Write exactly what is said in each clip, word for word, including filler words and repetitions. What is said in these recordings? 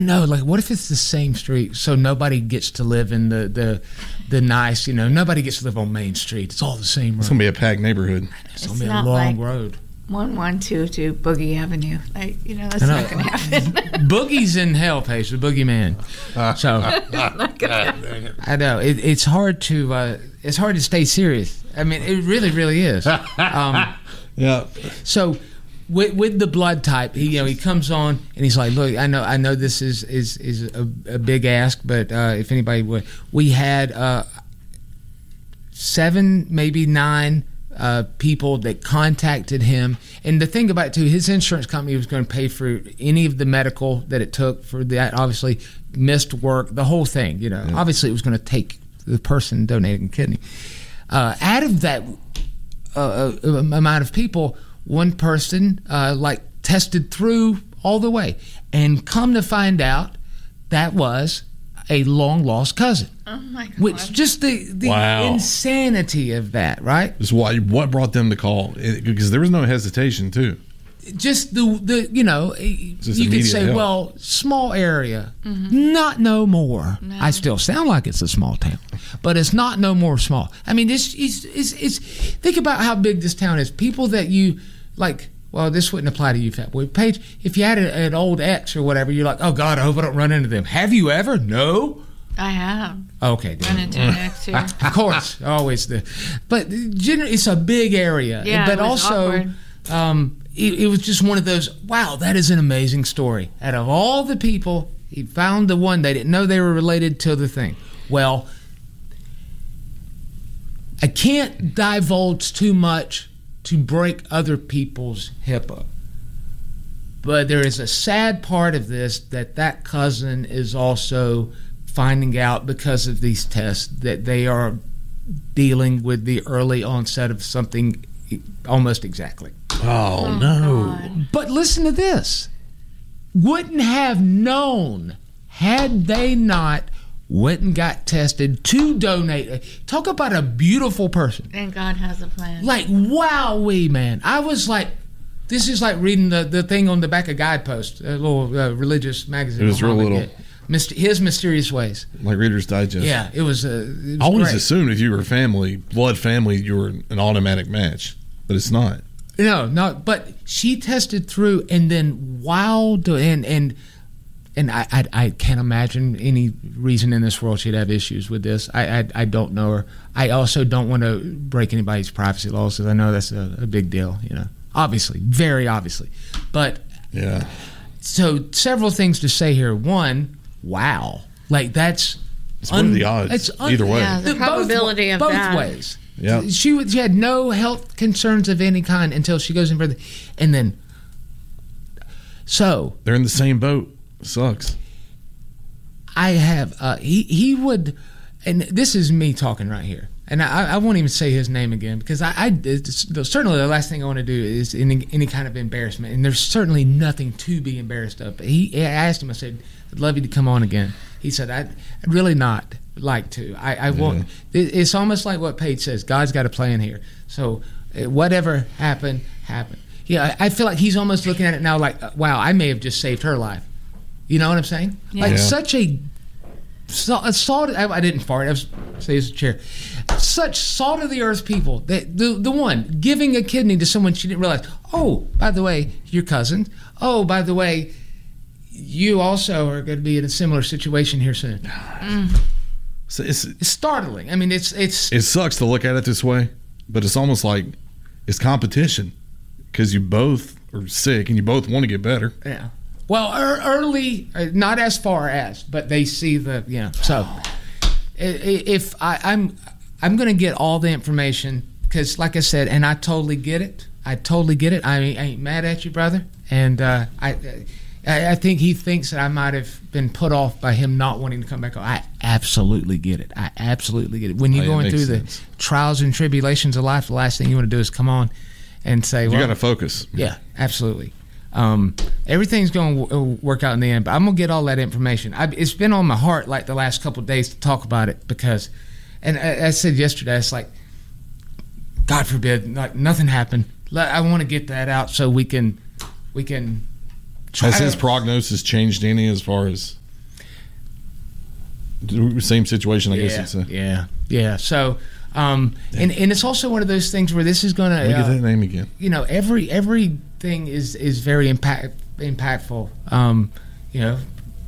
No, like what if it's the same street, so nobody gets to live in the the, the nice, you know, nobody gets to live on Main Street. It's all the same road. It's gonna be a packed neighborhood. It's, It's gonna be a not long like road. One one two two Boogie Avenue. Like you know, that's I know. not going to happen. Boogie's in hell, Paige, the boogeyman. So Not gonna happen. I know it, it's hard to uh, it's hard to stay serious. I mean, it really, really is. Um, Yeah. so. With, with the blood type, he you know he comes on and he's like, look, I know I know this is is is a, a big ask, but uh, if anybody would, we had uh, seven, maybe nine uh, people that contacted him, and the thing about it too, his insurance company was going to pay for any of the medical that it took for that. Obviously, missed work, the whole thing. You know, yeah. Obviously, it was going to take the person donating a kidney. Uh, out of that uh, uh, amount of people. One person uh, like tested through all the way, and come to find out that was a long lost cousin. Oh my God! Which just the the Wow. insanity of that, right? This is why what brought them to call it, because there was no hesitation too. Just the the you know Just you could immediate say, help. well, small area, not no more. No. I still sound like it's a small town, but it's not no more small. I mean, it's it's it's, it's think about how big this town is. People that you like. Well, this wouldn't apply to you, Fat Boy. Paige, if you had a, an old ex or whatever, you're like, oh God, I hope I don't run into them. Have you ever? No. I have Okay, run into an ex too. of course, always the. But generally, it's a big area. Yeah, but it was also, awkward. um, it, it was just one of those. Wow, that is an amazing story. Out of all the people, he found the one they didn't know they were related to the thing. Well, I can't divulge too much to break other people's HIPAA. But there is a sad part of this that that cousin is also finding out because of these tests that they are dealing with the early onset of something almost exactly. Oh, Oh, no. God. But listen to this. Wouldn't have known had they not went and got tested to donate. Talk about a beautiful person. And God has a plan. Like, wowee, man. I was like, this is like reading the, the thing on the back of Guidepost, a little uh, religious magazine. It was my real mom would little. get. Myst- His Mysterious Ways. Like Reader's Digest. Yeah, it was, uh, it was I always great. assumed if you were family, blood family, you were an automatic match, but it's not. No, no, but she tested through, and then wow, do- and and and I, I I can't imagine any reason in this world she'd have issues with this. I I, I don't know her. I also don't want to break anybody's privacy laws because I know that's a, a big deal. You know, obviously, very obviously, but Yeah. so several things to say here. One, wow, like that's It's what are the odds? It's un- Either way. Yeah, the both- probability of both that. ways. Yeah. She would- she had no health concerns of any kind until she goes in for the, and then. So They're in the same boat. Sucks. I have uh, he he would, and this is me talking right here, and I, I won't even say his name again because I, I it's, certainly the last thing I want to do is any, any kind of embarrassment, and there's certainly nothing to be embarrassed of. But he I asked him, I said, I'd love you to come on again. He said, I'd, I'd really not like to. I, I won't. It, it's almost like what Paige says. God's got a plan here. So uh, whatever happened, happened. Yeah, I, I feel like he's almost looking at it now like, uh, wow, I may have just saved her life. You know what I'm saying? Yeah. Like Yeah. such a, sa- a salt. I, I didn't fart. I was say it's a chair. Such salt of the earth people. That the the one giving a kidney to someone she didn't realize. Oh, by the way, your cousin. Oh, by the way, you also are going to be in a similar situation here soon. So it's, It's startling. I mean, it's it's it sucks to look at it this way, but it's almost like it's competition because you both are sick and you both want to get better. yeah. Well, er, early, uh, not as far as, but they see the you know. So i- i- if I, I'm I'm going to get all the information because, like I said, and I totally get it. I totally get it. I ain't, I ain't mad at you, brother. And uh, I, I I think he thinks that I might have been put off by him not wanting to come back. I absolutely get it. I absolutely get it. When you're Oh, yeah, going makes through sense. the trials and tribulations of life, the last thing you want to do is come on and say, You well, got to focus. yeah, absolutely. Um, everything's going to w- work out in the end, but I'm going to get all that information. I, it's been on my heart like the last couple of days to talk about it because, and I, I said yesterday, it's like, God forbid, like nothing happened. Let- I want to get that out so we can, we can try Has his to- prognosis changed any as far as same situation? I guess yeah, it's a, yeah, yeah. So, um, and and it's also one of those things where this is going let me to, get uh, that name again. you know, every everything is is very impact impactful. Um, you know,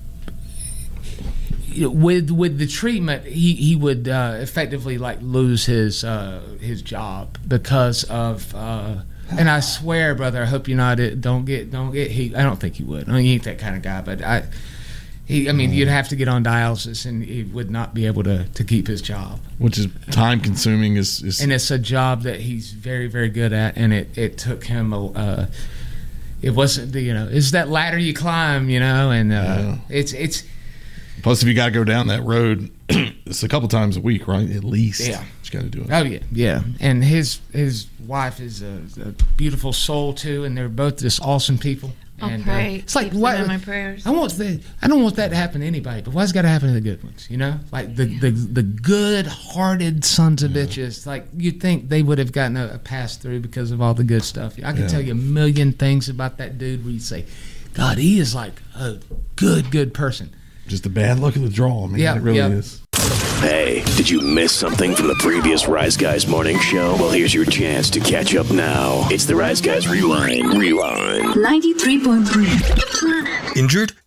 with with the treatment, he he would uh, effectively like lose his uh, his job because of. Uh, and I swear, brother, I hope you're not. Don't get don't get he. I don't think he would. I mean, he ain't that kind of guy, but I. He, I mean, you'd have to get on dialysis, and he would not be able to, to keep his job. Which is time consuming. Is, is And it's a job that he's very, very good at, and it, it took him a. Uh, it wasn't the you know it's that ladder you climb, you know, and uh, Yeah. it's it's plus if you got to go down that road, it's a couple times a week, right? At least. Yeah. You got to do it. oh yeah yeah. And his his wife is a, a beautiful soul too, and they're both just awesome people. I'll and, pray. Uh, it's like Keep them what in my prayers. I want the I don't want that to happen to anybody, but why's it got to happen to the good ones? You know, like the the, the good-hearted sons of bitches. Like you'd think they would have gotten a, a pass through because of all the good stuff. I can Yeah. tell you a million things about that dude where you say, God, he is like a good good person. Just a bad luck of the draw, man. Yeah, it really yeah. is. Hey, did you miss something from the previous Rise Guys morning show? Well, here's your chance to catch up now. It's the Rise Guys Rewind. Rewind. ninety-three point three. Injured?